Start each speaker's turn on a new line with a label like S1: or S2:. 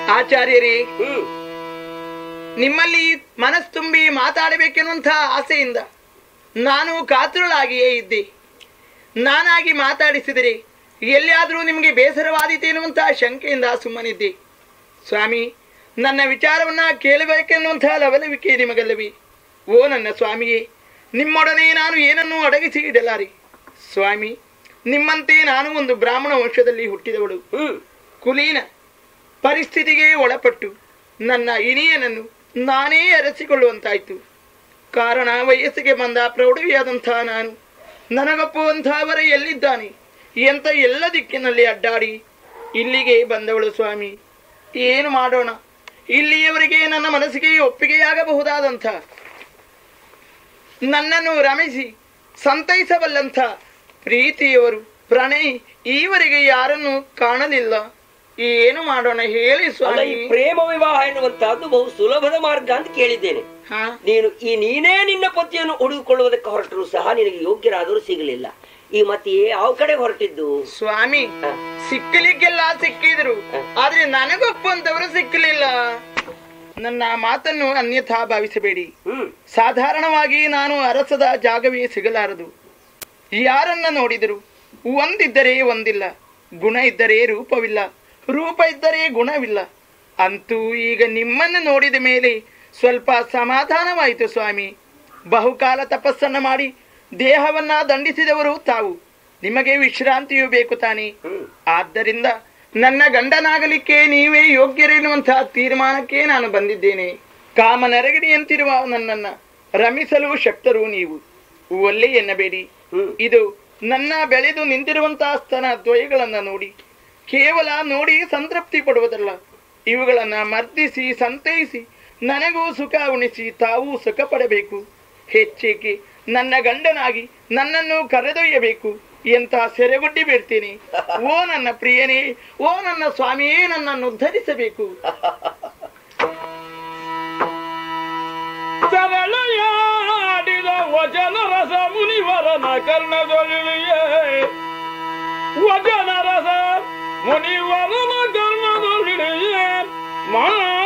S1: ಆಚಾರ್ಯರೇ, ನಿಮ್ಮಲ್ಲಿ ಮನಸ್ಸು ತುಂಬಿ ಮಾತಾಡಬೇಕೆನ್ನುವಂಥ ಆಸೆಯಿಂದ ನಾನು ಕಾತುರಳಾಗಿಯೇ ಇದ್ದೆ. ನಾನಾಗಿ ಮಾತಾಡಿಸಿದರೆ ಎಲ್ಲಿಯಾದರೂ ನಿಮಗೆ ಬೇಸರವಾದೀತೆನ್ನುವಂಥ ಶಂಕೆಯಿಂದ ಸುಮ್ಮನಿದ್ದೆ. ಸ್ವಾಮಿ, ನನ್ನ ವಿಚಾರವನ್ನ ಕೇಳಬೇಕೆನ್ನುವಂಥ ಲವಲವಿಕೆ ನಿಮಗಲ್ಲವೇ? ಓ ನನ್ನ ಸ್ವಾಮಿಯೇ, ನಿಮ್ಮೊಡನೆ ನಾನು ಏನನ್ನೂ ಅಡಗಿಸಿ ಇಡಲಾರೆ. ಸ್ವಾಮಿ, ನಿಮ್ಮಂತೆ ನಾನು ಒಂದು ಬ್ರಾಹ್ಮಣ ವಂಶದಲ್ಲಿ ಹುಟ್ಟಿದವಳು. ಕುಲೀನ ಪರಿಸ್ಥಿತಿಗೆ ಒಳಪಟ್ಟು ನನ್ನ ಇನಿಯನನ್ನು ನಾನೇ ಅರಸಿಕೊಳ್ಳುವಂತಾಯ್ತು. ಕಾರಣ, ವಯಸ್ಸಿಗೆ ಬಂದ ಪ್ರೌಢವಿಯಾದಂಥ ನಾನು ನನಗೊಪ್ಪುವಂಥವರ ಎಲ್ಲಿದ್ದಾನೆ ಎಂತ ಎಲ್ಲ ದಿಕ್ಕಿನಲ್ಲಿ ಅಡ್ಡಾಡಿ ಇಲ್ಲಿಗೆ ಬಂದವಳು. ಸ್ವಾಮಿ, ಏನು ಮಾಡೋಣ? ಇಲ್ಲಿಯವರೆಗೆ ನನ್ನ ಮನಸ್ಸಿಗೆ ಒಪ್ಪಿಗೆಯಾಗಬಹುದಾದಂಥ, ನನ್ನನ್ನು ರಮಿಸಿ ಸಂತೈಸಬಲ್ಲಂಥ ಪ್ರೀತಿಯವರು, ಪ್ರಣಯಿ ಈವರೆಗೆ ಯಾರನ್ನು ಕಾಣಲಿಲ್ಲ. ಏನು ಮಾಡೋಣ ಹೇಳಿ ಸ್ವಾಮಿ?
S2: ಪ್ರೇಮ ವಿವಾಹ ಎನ್ನುವಂತಹದ್ದು ಬಹು ಸುಲಭದ ಮಾರ್ಗ ಅಂತ ಕೇಳಿದ್ದೇನೆ. ನೀನೇ ನಿನ್ನ ಪತಿಯನ್ನು ಹುಡುಕಿಕೊಳ್ಳುವುದಕ್ಕೆ ಹೊರಟರು ಸಹ ನಿನಗೆ ಯೋಗ್ಯರಾದರೂ ಸಿಗಲಿಲ್ಲ. ಈ ಮತ್ತೆ ಯಾವ ಕಡೆ ಹೊರಟಿದ್ದು?
S1: ಸ್ವಾಮಿ, ಸಿಕ್ಕಲಿಕ್ಕೆಲ್ಲ ಸಿಕ್ಕಿದ್ರು, ಆದ್ರೆ ನನಗೊಪ್ಪುವಂತವರು ಸಿಕ್ಕಲಿಲ್ಲ. ನನ್ನ ಮಾತನ್ನು ಅನ್ಯಥಾ ಭಾವಿಸಬೇಡಿ. ಸಾಧಾರಣವಾಗಿ ನಾನು ಅರಸದ ಜಾಗವೇ ಸಿಗಲಾರದು. ಯಾರನ್ನ ನೋಡಿದರು ಒಂದಿದ್ದರೆ ಒಂದಿಲ್ಲ, ಗುಣ ಇದ್ದರೆ ರೂಪವಿಲ್ಲ, ರೂಪ ಇದ್ದರೆ ಗುಣವಿಲ್ಲ. ಅಂತೂ ಈಗ ನಿಮ್ಮನ್ನು ನೋಡಿದ ಮೇಲೆ ಸ್ವಲ್ಪ ಸಮಾಧಾನವಾಯಿತು ಸ್ವಾಮಿ. ಬಹುಕಾಲ ತಪಸ್ಸನ್ನ ಮಾಡಿ ದೇಹವನ್ನ ದಂಡಿಸಿದವರು ತಾವು. ನಿಮಗೆ ವಿಶ್ರಾಂತಿಯೂ ಬೇಕು ತಾನೆ. ಆದ್ದರಿಂದ ನನ್ನ ಗಂಡನಾಗಲಿಕ್ಕೆ ನೀವೇ ಯೋಗ್ಯರೆನ್ನುವಂತಹ ತೀರ್ಮಾನಕ್ಕೆ ನಾನು ಬಂದಿದ್ದೇನೆ. ಕಾಮನರಗಿಣಿಯಂತಿರುವ ನನ್ನನ್ನ ರಮಿಸಲು ಶಕ್ತರು ನೀವು. ಒಲ್ಲೆ ಎನ್ನಬೇಡಿ. ಇದು ನನ್ನ ಬೆಳೆದು ನಿಂತಿರುವಂತಹ ಸ್ತನ ದ್ವಯಗಳನ್ನ ನೋಡಿ, ಕೇವಲ ನೋಡಿ ಸಂತೃಪ್ತಿ ಪಡುವುದಲ್ಲ, ಇವುಗಳನ್ನ ಮರ್ದಿಸಿ ಸಂತೈಸಿ ನನಗೂ ಸುಖ ಉಣಿಸಿ ತಾವೂ ಸುಖ ಪಡಬೇಕು. ಹೆಚ್ಚೇಕೆ ನನ್ನ ಗಂಡನಾಗಿ ನನ್ನನ್ನು ಕರೆದೊಯ್ಯಬೇಕು ಎಂತ ಸೆರೆಗುಡ್ಡಿ ಬಿಡ್ತೀನಿ. ಓ ನನ್ನ ಪ್ರಿಯನೇ, ಓ ನನ್ನ ಸ್ವಾಮಿಯೇ, ನನ್ನನ್ನು ಉದ್ಧರಿಸಬೇಕು.
S3: ಸರಳಯಾಡಿದ ವಚನ ರಸ ಮುನಿವರನ ಕರ್ಣದೊಳಿಯೇ, ವಚನ ರಸ ಮುನಿವರನ ಕರ್ಣದೊಳಿಯೇ,